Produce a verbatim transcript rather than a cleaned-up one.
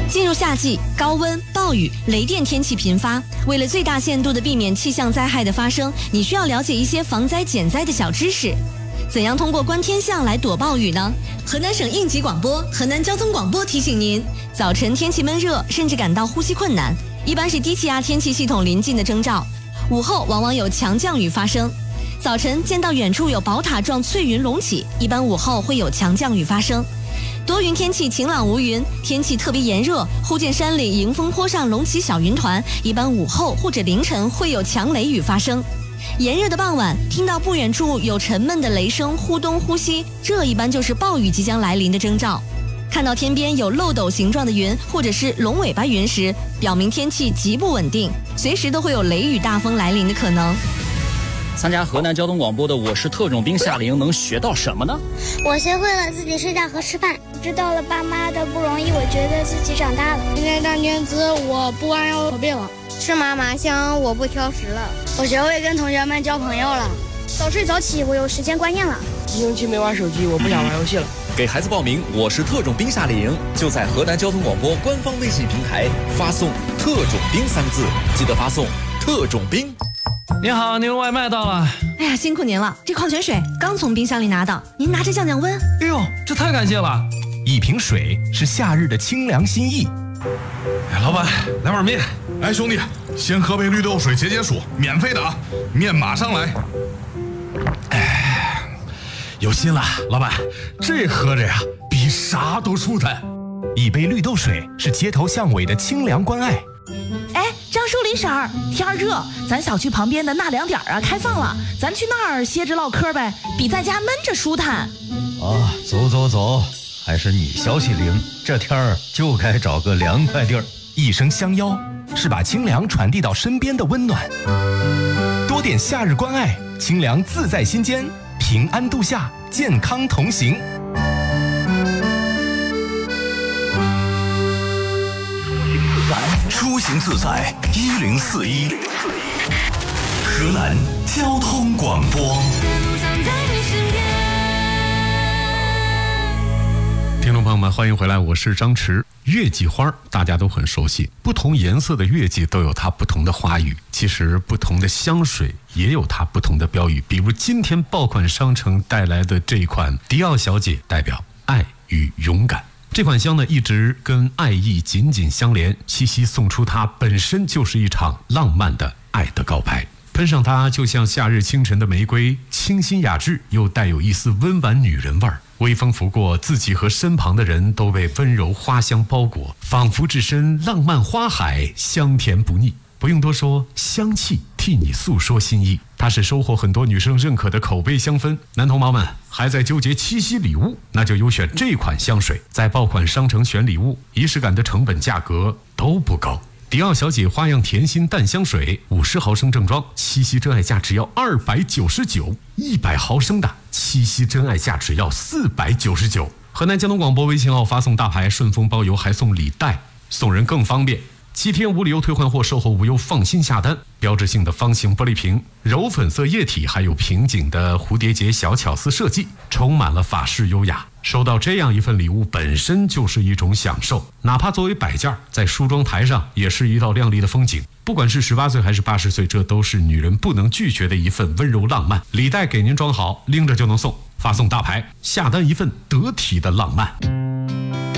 进入夏季，高温、暴雨、雷电天气频发。为了最大限度地避免气象灾害的发生，你需要了解一些防灾减灾的小知识。怎样通过观天象来躲暴雨呢？河南省应急广播、河南交通广播提醒您：早晨天气闷热，甚至感到呼吸困难，一般是低气压天气系统临近的征兆。午后往往有强降雨发生。早晨见到远处有宝塔状翠云隆起，一般午后会有强降雨发生。多云天气晴朗无云，天气特别炎热，忽见山里迎风坡上隆起小云团，一般午后或者凌晨会有强雷雨发生。炎热的傍晚，听到不远处有沉闷的雷声忽东忽西，这一般就是暴雨即将来临的征兆。看到天边有漏斗形状的云或者是龙尾巴云时，表明天气极不稳定，随时都会有雷雨大风来临的可能。 参加河南交通广播的我是特种兵夏令营能学到什么呢？ 我学会了自己睡觉和吃饭，知道了爸妈的不容易，我觉得自己长大了。 今天当天资，我不弯腰驼背了。 吃嘛嘛香，我不挑食了。 我学会跟同学们交朋友了。 早睡早起，我有时间观念了。 一星期没玩手机，我不想玩游戏了。 给孩子报名我是特种兵夏令营，就在河南交通广播官方微信平台发送特种兵三个字，记得发送特种兵。 您好，您的外卖到了。 哎呀，辛苦您了，这矿泉水刚从冰箱里拿到，您拿着降降温。 哎呦，这太感谢了！ 一瓶水是夏日的清凉心意。 哎，老板，来碗面。哎，兄弟，先喝杯绿豆水解解暑，免费的啊，面马上来。哎，有心了，老板，这喝着呀，比啥都舒坦。 一杯绿豆水是街头巷尾的清凉关爱。 哎，张淑林婶儿，天热，咱小区旁边的纳凉点啊开放了，咱去那儿歇着唠嗑呗，比在家闷着舒坦。 啊，走走走，还是你消息灵，这天儿就该找个凉快地儿。 一声相邀，是把清凉传递到身边的温暖。多点夏日关爱，清凉自在心间，平安度夏，健康同行。 出行自在一零四一，河南交通广播。 听众朋友们，欢迎回来，我是张弛。月季花大家都很熟悉，不同颜色的月季都有它不同的花语，其实不同的香水也有它不同的标语。比如今天爆款商城带来的这一款迪奥小姐，代表爱与勇敢。这款香呢，一直跟爱意紧紧相连，七夕送出它本身就是一场浪漫的爱的告白。喷上它就像夏日清晨的玫瑰，清新雅致，又带有一丝温婉女人味儿。微风拂过，自己和身旁的人都被温柔花香包裹，仿佛置身浪漫花海，香甜不腻。不用多说，香气替你诉说心意，它是收获很多女生认可的口碑香氛。男同胞们还在纠结七夕礼物，那就优选这款香水，在爆款商城选礼物，仪式感的成本价格都不高。迪奥小姐花样甜心淡香水，五十毫升正装，七夕真爱价只要二百九十九，一百毫升的七夕真爱价只要四百九十九。河南交通广播微信号发送大牌，顺丰包邮还送礼袋，送人更方便。七天无理由退换货，售后无忧，放心下单。标志性的方形玻璃瓶，柔粉色液体，还有平颈的蝴蝶结小巧思设计，充满了法式优雅。收到这样一份礼物本身就是一种享受，哪怕作为摆件，在梳妆台上也是一道亮丽的风景。不管是十八岁还是八十岁，这都是女人不能拒绝的一份温柔浪漫。礼袋给您装好，拎着就能送，发送大牌，下单一份得体的浪漫。